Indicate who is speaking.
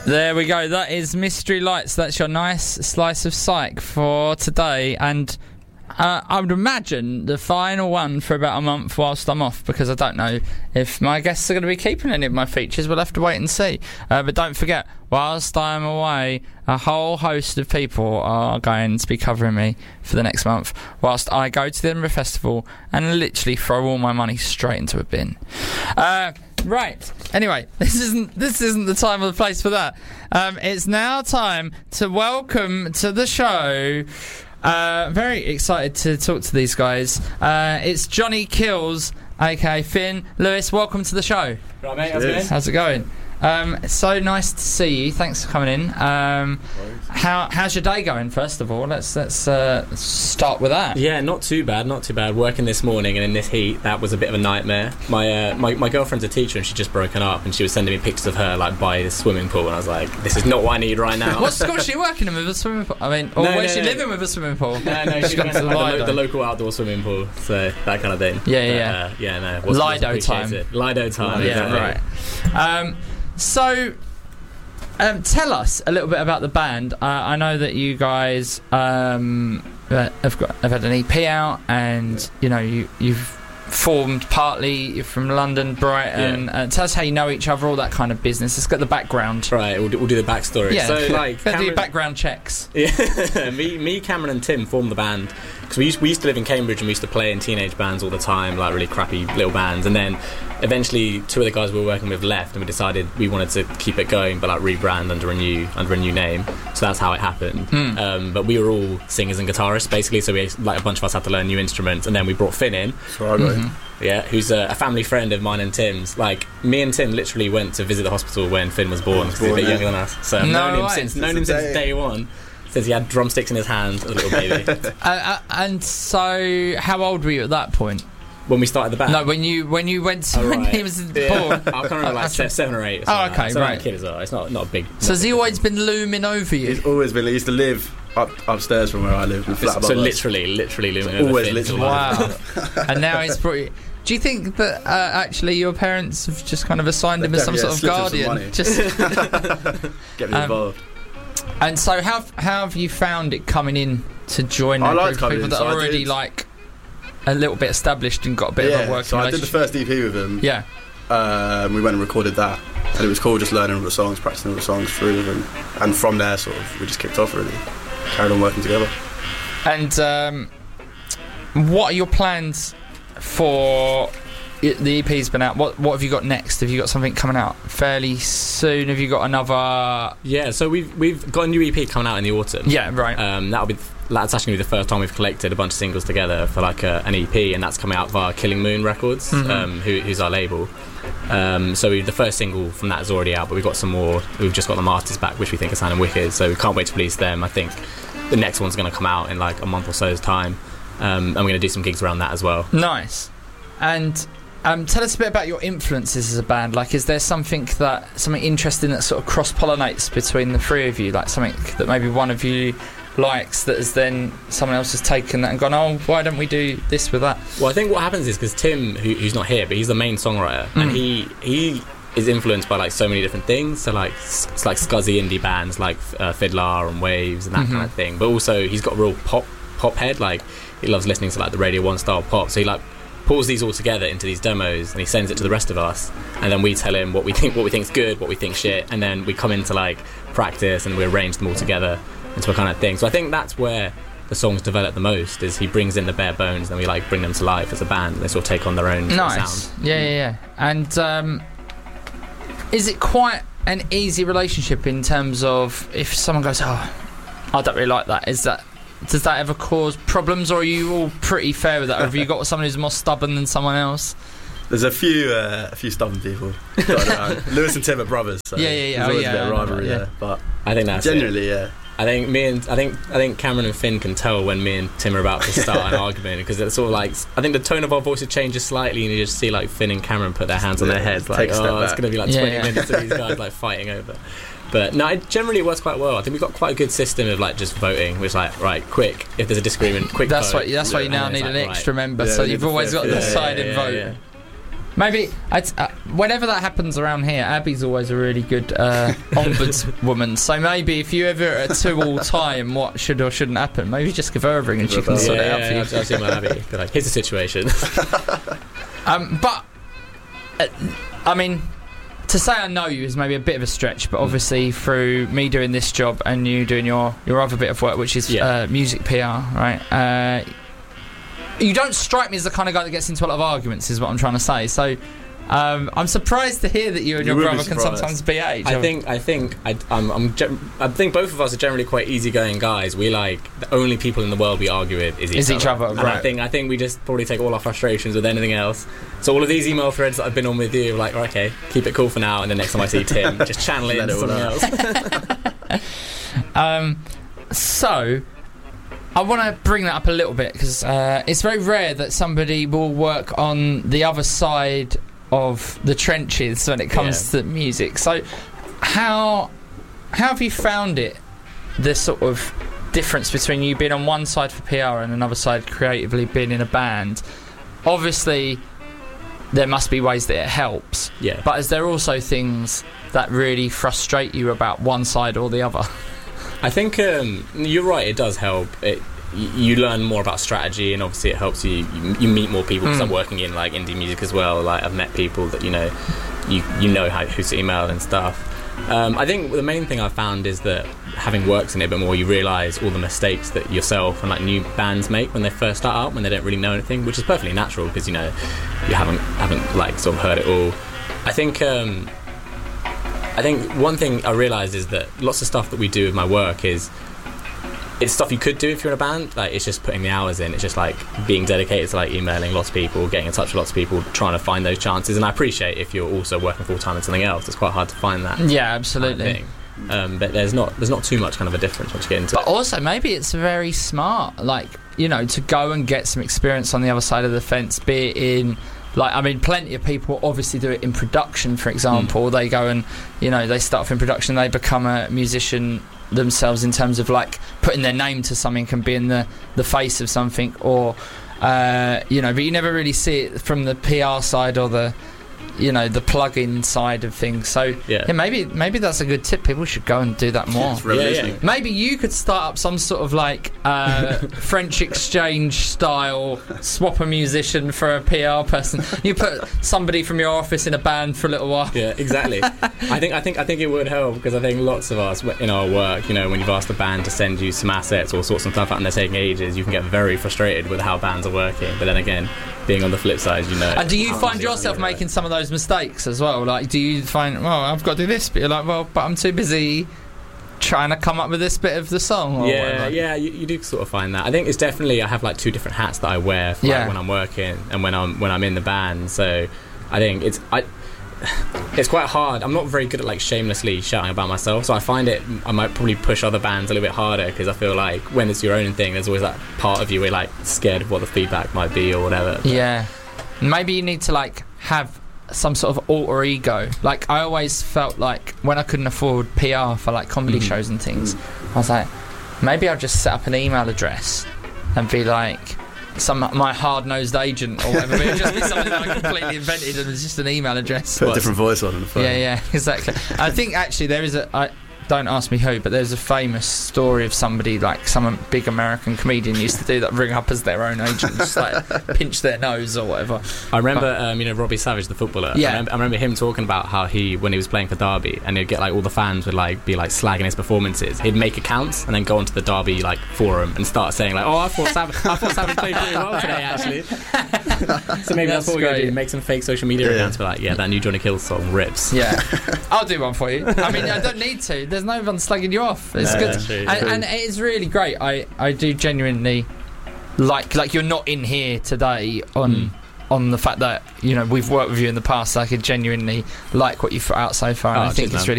Speaker 1: There we go. That is Mystery Lights. That's your nice slice of psych for today. And I would imagine the final one for about a month whilst I'm off, because I don't know if my guests are going to be keeping any of my features. We'll have to wait and see. But don't forget, whilst I'm away, a whole host of people are going to be covering me for the next month, whilst I go to the Edinburgh Festival and literally throw all my money straight into a bin. Right. Anyway, this isn't the time or the place for that. It's now time to welcome to the show. Very excited to talk to these guys. It's Johnny Kills, aka Finn. Lewis, welcome to the show.
Speaker 2: Right, mate. How's
Speaker 1: How's
Speaker 2: it going?
Speaker 1: it going? It's so nice to see you. Thanks for coming in. How's your day going? First of all, let's start with that.
Speaker 2: Yeah, not too bad. Working this morning, and in this heat, that was a bit of a nightmare. My girlfriend's a teacher, and she'd just broken up, and she was sending me pictures of her like by the swimming pool, and I was like, "This is not what I need right now."
Speaker 1: What school is she working in with a swimming pool? I mean, or where's she living with a swimming pool?
Speaker 2: No, she's going to the local outdoor swimming pool, so that kind of thing.
Speaker 1: Yeah.
Speaker 2: Lido
Speaker 1: time.
Speaker 2: Lido time.
Speaker 1: Yeah, right. So, tell us a little bit about the band. I know that you guys have had an EP out, and you know you've formed partly from London, Brighton. Tell us how you know each other, all that kind of business. Let's get the background.
Speaker 2: Right, we'll do the backstory.
Speaker 1: Yeah,
Speaker 2: so like
Speaker 1: do background checks.
Speaker 2: Yeah, me, Cameron, and Tim formed the band because we used to live in Cambridge, and we used to play in teenage bands all the time, like really crappy little bands. And then eventually, two of the guys we were working with left, and we decided we wanted to keep it going, but like rebrand under a new name. So that's how it happened. But we were all singers and guitarists basically, so we like a bunch of us had to learn new instruments, and then we brought Finn in. Yeah, who's a family friend of mine and Tim's. Like, me and Tim literally went to visit the hospital when Finn was born, because he's a bit younger than us. So I've known him since day one. Since he had drumsticks in his hand as a little baby.
Speaker 1: And so, how old were you at that point?
Speaker 2: When we started the band?
Speaker 1: No, when you went to, when he was born.
Speaker 2: I can't remember, like 7 or 8 or something.
Speaker 1: Oh, okay,
Speaker 2: so
Speaker 1: right.
Speaker 2: I'm a kid as well. It's not a big...
Speaker 1: So has he always been looming over you?
Speaker 3: He's always been. He used to live upstairs from where I live in the flat above us.
Speaker 2: Literally looming over.
Speaker 3: Always literally.
Speaker 1: Wow. And now he's pretty... Do you think that actually your parents have just kind of assigned him as some sort of guardian? Just
Speaker 3: get me involved.
Speaker 1: And so how have you found it coming in to join a group of people that are already like a little bit established and got a bit of a working relationship?
Speaker 3: I did the first EP with him.
Speaker 1: Yeah.
Speaker 3: We went and recorded that, and it was cool just learning all the songs, practicing all the songs through them, and from there sort of we just kicked off really, carried on working together.
Speaker 1: And what are your plans for... The EP's been out. What have you got next? Have you got something coming out fairly soon? Have you got another...
Speaker 2: Yeah, so we've got a new EP coming out in the autumn.
Speaker 1: Yeah, right.
Speaker 2: That's actually be the first time we've collected a bunch of singles together for like an EP, and that's coming out via Killing Moon Records, who's our label. So the first single from that is already out, but we've got some more. We've just got the masters back, which we think are sounding wicked, so we can't wait to release them. I think the next one's going to come out in like a month or so's time, and we're going to do some gigs around that as well.
Speaker 1: Nice. And tell us a bit about your influences as a band. Like, is there something interesting that sort of cross-pollinates between the three of you? Like something that maybe one of you likes that has then someone else has taken that and gone, oh, why don't we do this with that?
Speaker 2: Well, I think what happens is because Tim, who's not here, but he's the main songwriter, and he is influenced by like so many different things. So like it's like scuzzy indie bands like Fiddler and Waves and that kind of thing. But also he's got a real pop head. Like he loves listening to like the Radio 1 style pop. So he like pulls these all together into these demos, and he sends it to the rest of us, and then we tell him what we think's good, what we think shit, and then we come into like practice and we arrange them all together into a kind of thing. So I think that's where the songs develop the most, is he brings in the bare bones, and then we like bring them to life as a band, and they sort of take on their own sound.
Speaker 1: Yeah. And is it quite an easy relationship in terms of if someone goes, oh, I don't really like that, does that ever cause problems, or are you all pretty fair with that? Or have you got someone who's more stubborn than someone else?
Speaker 3: There's a few stubborn people. Lewis and Tim are brothers, so there's always a bit of rivalry there. But
Speaker 2: I think that's
Speaker 3: generally,
Speaker 2: I think Cameron and Finn can tell when me and Tim are about to start an argument, because it's sort of like, I think the tone of our voices changes slightly, and you just see like Finn and Cameron put their hands on their heads, like, it's going to be like 20 minutes of these guys like fighting over. But no, it generally works quite well. I think we've got quite a good system of like just voting, which like, right, quick, if there's a disagreement, quick
Speaker 1: that's
Speaker 2: vote.
Speaker 1: That's why you now need an extra member, so you've always got the side in vote. Maybe whenever that happens around here, Abby's always a really good ombudswoman. So maybe if you ever at 2 all time, what should or shouldn't happen, maybe just give her a ring and she can sort it out for you.
Speaker 2: I'll see my Abby. Be like, here's the situation.
Speaker 1: But I mean, to say I know you is maybe a bit of a stretch, but obviously through me doing this job and you doing your other bit of work, which is music PR, right? You don't strike me as the kind of guy that gets into a lot of arguments, is what I'm trying to say. So I'm surprised to hear that you and your brother can sometimes BH.
Speaker 2: I think both of us are generally quite easygoing guys. We the only people in the world we argue with is each other. And
Speaker 1: right.
Speaker 2: I think we just probably take all our frustrations with anything else. So all of these email threads that I've been on with you, like, okay, keep it cool for now, and then next time I see Tim, just channel it into something else.
Speaker 1: So I want to bring that up a little bit because it's very rare that somebody will work on the other side of the trenches when it comes to music. So how have you found it, the sort of difference between you being on one side for PR and another side creatively being in a band? Obviously there must be ways that it helps, but is there also things that really frustrate you about one side or the other?
Speaker 2: I think you're right, it does help. You learn more about strategy, and obviously it helps you meet more people, because I'm working in like indie music as well. Like, I've met people that you know who to email and stuff. I think the main thing I've found is that having worked in it a bit more, you realise all the mistakes that yourself and like new bands make when they first start out, when they don't really know anything, which is perfectly natural because you haven't like sort of heard it all. I think one thing I realised is that lots of stuff that we do with my work it's stuff you could do if you're in a band. Like, it's just putting the hours in. It's just like being dedicated to like emailing lots of people, getting in touch with lots of people, trying to find those chances. And I appreciate if you're also working full time on something else, it's quite hard to find that.
Speaker 1: Yeah, absolutely.
Speaker 2: Kind of but there's not too much kind of a difference once you get into it.
Speaker 1: But also maybe it's very smart, like, you know, to go and get some experience on the other side of the fence, be it in, like, I mean, plenty of people obviously do it in production, for example. They go and, you know, they start off in production, they become a musician themselves in terms of like putting their name to something and being the face of something, or you know, but you never really see it from the PR side or the, you know, the plug-in side of things. So maybe that's a good tip. People should go and do that more. Maybe you could start up some sort of like French exchange style, swap a musician for a PR person. You put somebody from your office in a band for a little while.
Speaker 2: Yeah, exactly. I think it would help, because I think lots of us in our work, you know, when you've asked a band to send you some assets or sort some stuff out and they're taking ages, you can get very frustrated with how bands are working. But then again, being on the flip side, you know.
Speaker 1: And do you find yourself making some of those mistakes as well? Like, do you find, well, I've got to do this, but you're like, well, but I'm too busy trying to come up with this bit of the song? Or
Speaker 2: you do sort of find that. I think it's definitely, I have like two different hats that I wear for, like, when I'm working and when I'm in the band. So I think it's quite hard. I'm not very good at like shamelessly shouting about myself, so I find I might probably push other bands a little bit harder, because I feel like when it's your own thing, there's always that part of you where you're like scared of what the feedback might be or whatever.
Speaker 1: Yeah, maybe you need to like have some sort of alter ego. Like, I always felt like when I couldn't afford PR for like comedy shows and things, I was like, maybe I'll just set up an email address and be like my hard-nosed agent or whatever. It would just be something that I completely invented and it's just an email address.
Speaker 3: Put a different voice on the phone.
Speaker 1: Yeah, exactly. I think actually there is don't ask me who, but there's a famous story of somebody, like some big American comedian used to do that, ring up as their own agent, just like pinch their nose or whatever.
Speaker 2: I remember, you know, Robbie Savage, the footballer.
Speaker 1: Yeah.
Speaker 2: I remember him talking about how when he was playing for Derby, and he'd get like all the fans would like be like slagging his performances. He'd make accounts and then go onto the Derby like forum and start saying like, "Oh, I thought Savage played pretty well today, actually." So maybe that's what we're gonna do. Make some fake social media accounts, but like, that new Johnny Kills song rips.
Speaker 1: Yeah, I'll do one for you. I mean, I don't need to. There's no one slugging you off. It's good, and it is really great. I do genuinely like you're not in here today on the fact that, you know, we've worked with you in the past. I could genuinely like what you've put out so far, and I think it's really